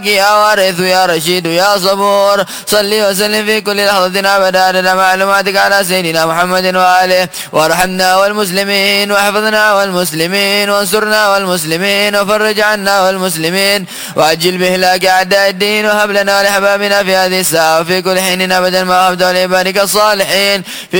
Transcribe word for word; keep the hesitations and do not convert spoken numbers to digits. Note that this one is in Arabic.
يا وارث يا رشيد يا صبور صلي وسلم في كل لحظة أبدا عدد معلوماتك على سيدنا محمد وآله وارحمنا والمسلمين واحفظنا والمسلمين وانصرنا والمسلمين وفرج عنا والمسلمين وأجل بهلاك أعداء الدين وهب لنا لأحبابنا في هذه الساعة وفي كل حين أبدا ما وهبته لعبادك الصالحين.